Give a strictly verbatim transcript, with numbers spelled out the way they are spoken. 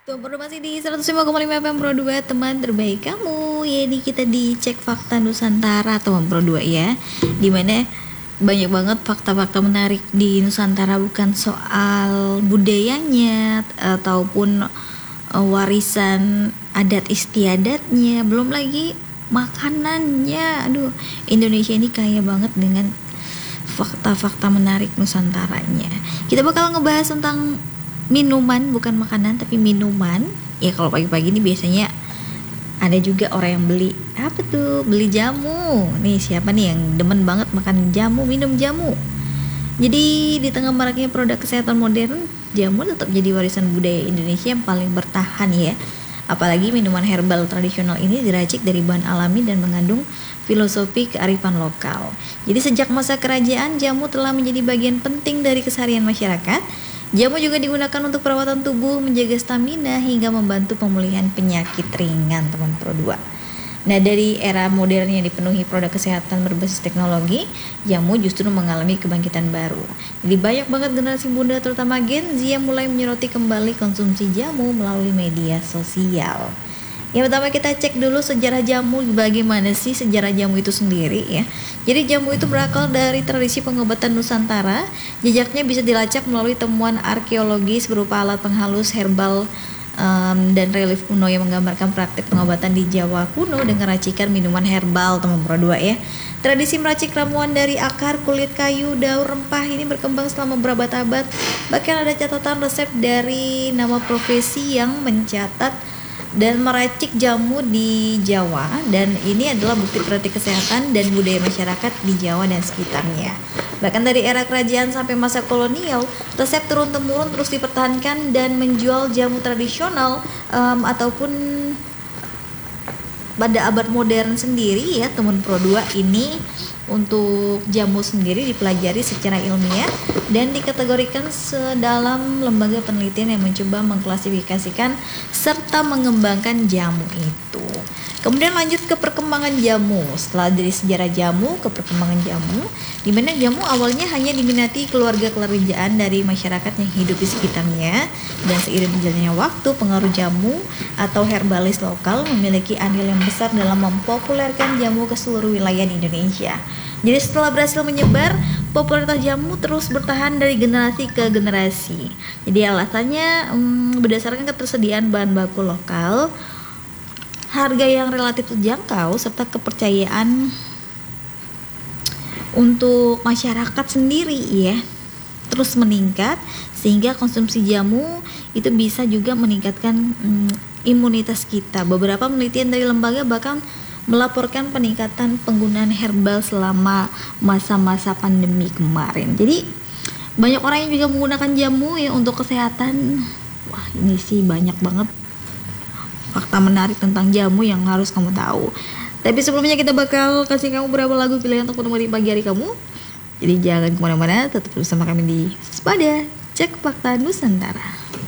Tuh masih di seratus lima koma lima F M Pro dua, teman terbaik kamu. Ya, ini kita dicek fakta Nusantara teman Pro dua ya. Dimana banyak banget fakta-fakta menarik di Nusantara, bukan soal budayanya ataupun uh, warisan adat istiadatnya, belum lagi makanannya. Aduh, Indonesia ini kaya banget dengan fakta-fakta menarik Nusantaranya. Kita bakal ngebahas tentang minuman, bukan makanan tapi minuman. Ya kalau pagi-pagi ini biasanya ada juga orang yang beli apa tuh, beli jamu. Nih siapa nih yang demen banget makan jamu, minum jamu. Jadi di tengah maraknya produk kesehatan modern, jamu tetap jadi warisan budaya Indonesia yang paling bertahan ya. Apalagi minuman herbal tradisional ini diracik dari bahan alami dan mengandung filosofi kearifan lokal. Jadi sejak masa kerajaan, jamu telah menjadi bagian penting dari keseharian masyarakat. Jamu juga digunakan untuk perawatan tubuh, menjaga stamina, hingga membantu pemulihan penyakit ringan, teman Pro dua. Nah, dari era modern yang dipenuhi produk kesehatan berbasis teknologi, jamu justru mengalami kebangkitan baru. Jadi banyak banget generasi muda, terutama Gen Z, yang mulai menyoroti kembali konsumsi jamu melalui media sosial. Yang pertama kita cek dulu sejarah jamu, bagaimana sih sejarah jamu itu sendiri ya. Jadi jamu itu berakar dari tradisi pengobatan Nusantara. Jejaknya bisa dilacak melalui temuan arkeologis berupa alat penghalus herbal um, dan relief kuno yang menggambarkan praktik pengobatan di Jawa kuno dengan racikan minuman herbal, teman Pro dua ya. Tradisi meracik ramuan dari akar, kulit kayu, daun, rempah ini berkembang selama berabad-abad. Bahkan ada catatan resep dari nama profesi yang mencatat dan meracik jamu di Jawa, dan ini adalah bukti praktik kesehatan dan budaya masyarakat di Jawa dan sekitarnya. Bahkan dari era kerajaan sampai masa kolonial, resep turun-temurun terus dipertahankan dan menjual jamu tradisional um, ataupun pada abad modern sendiri ya, teman Pro dua. Ini untuk jamu sendiri dipelajari secara ilmiah dan dikategorikan sedalam lembaga penelitian yang mencoba mengklasifikasikan serta mengembangkan jamu itu. Kemudian lanjut ke perkembangan jamu. Setelah dari sejarah jamu ke perkembangan jamu, di mana jamu awalnya hanya diminati keluarga kerajaan dari masyarakat yang hidup di sekitarnya, dan seiring berjalannya waktu, pengaruh jamu atau herbalis lokal memiliki andil yang besar dalam mempopulerkan jamu ke seluruh wilayah di Indonesia. Jadi setelah berhasil menyebar, popularitas jamu terus bertahan dari generasi ke generasi. Jadi alasannya hmm, berdasarkan ketersediaan bahan baku lokal, harga yang relatif terjangkau, serta kepercayaan untuk masyarakat sendiri ya terus meningkat, sehingga konsumsi jamu itu bisa juga meningkatkan hmm, imunitas kita. Beberapa penelitian dari lembaga bahkan melaporkan peningkatan penggunaan herbal selama masa-masa pandemi kemarin. Jadi banyak orang yang juga menggunakan jamu ya untuk kesehatan. Wah, ini sih banyak banget fakta menarik tentang jamu yang harus kamu tahu. Tapi sebelumnya kita bakal kasih kamu beberapa lagu pilihan untuk menemani pagi hari kamu. Jadi jangan kemana-mana, tetap bersama kami di Sepada Cek Fakta Nusantara.